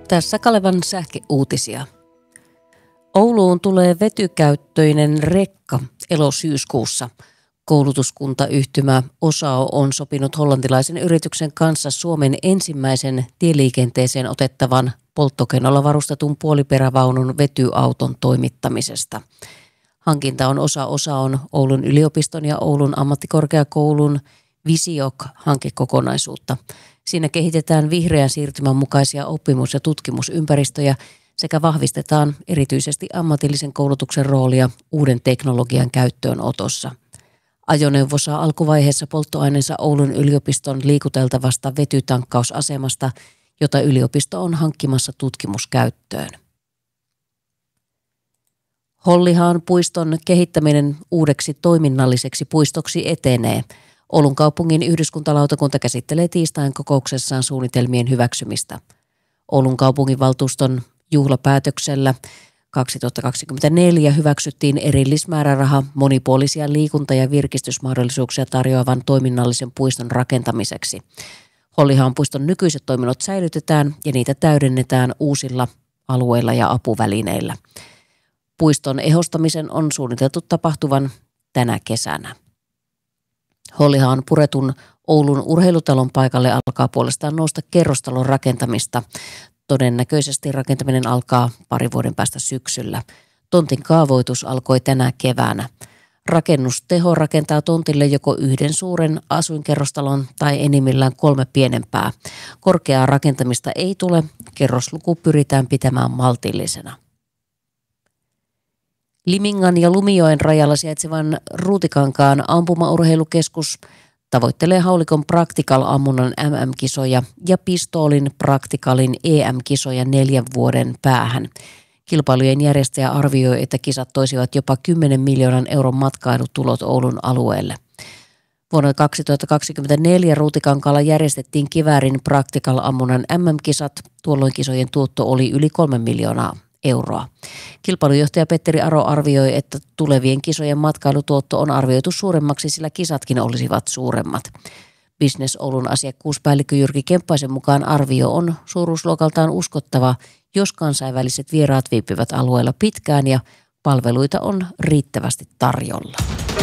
Tässä Kalevan sähkeuutisia. Ouluun tulee vetykäyttöinen rekka elo-syyskuussa. Koulutuskuntayhtymä OSAO on sopinut hollantilaisen yrityksen kanssa Suomen ensimmäisen tieliikenteeseen otettavan polttokennolla varustetun puoliperävaunun vetyauton toimittamisesta. Hankinta on osa OSAOn Oulun yliopiston ja Oulun ammattikorkeakoulun Visiok-hankekokonaisuutta. Siinä kehitetään vihreän siirtymän mukaisia oppimus- ja tutkimusympäristöjä sekä vahvistetaan erityisesti ammatillisen koulutuksen roolia uuden teknologian käyttöönotossa. Ajoneuvo saa alkuvaiheessa polttoaineensa Oulun yliopiston liikuteltavasta vetytankkausasemasta, jota yliopisto on hankkimassa tutkimuskäyttöön. Hollihaan puiston kehittäminen uudeksi toiminnalliseksi puistoksi etenee. Oulun kaupungin yhdyskuntalautakunta käsittelee tiistain kokouksessaan suunnitelmien hyväksymistä. Oulun kaupunginvaltuuston juhlapäätöksellä 2024 hyväksyttiin erillismääräraha monipuolisia liikunta- ja virkistysmahdollisuuksia tarjoavan toiminnallisen puiston rakentamiseksi. Hollihaan puiston nykyiset toiminnot säilytetään ja niitä täydennetään uusilla alueilla ja apuvälineillä. Puiston ehostamisen on suunniteltu tapahtuvan tänä kesänä. Hollihaan puretun Oulun urheilutalon paikalle alkaa puolestaan nousta kerrostalon rakentamista. Todennäköisesti rakentaminen alkaa parin vuoden päästä syksyllä. Tontin kaavoitus alkoi tänä keväänä. Rakennusteho rakentaa tontille joko yhden suuren asuinkerrostalon tai enimmillään 3 pienempää. Korkeaa rakentamista ei tule, kerrosluku pyritään pitämään maltillisena. Limingan ja Lumijoen rajalla sijaitsevan Ruutikankaan ampumaurheilukeskus tavoittelee haulikon Practical-ammunnan MM-kisoja ja pistoolin Practicalin EM-kisoja 4 vuoden päähän. Kilpailujen järjestäjä arvioi, että kisat toisivat jopa 10 miljoonan euron matkailutulot Oulun alueelle. Vuonna 2024 Ruutikankaalla järjestettiin kiväärin Practical-ammunnan MM-kisat. Tuolloin kisojen tuotto oli yli 3 miljoonaa euroa. Kilpailujohtaja Petteri Aro arvioi, että tulevien kisojen matkailutuotto on arvioitu suuremmaksi, sillä kisatkin olisivat suuremmat. Business Oulun asiakkuuspäällikkö Jyrki Kemppaisen mukaan arvio on suuruusluokaltaan uskottava, jos kansainväliset vieraat viipyvät alueella pitkään ja palveluita on riittävästi tarjolla.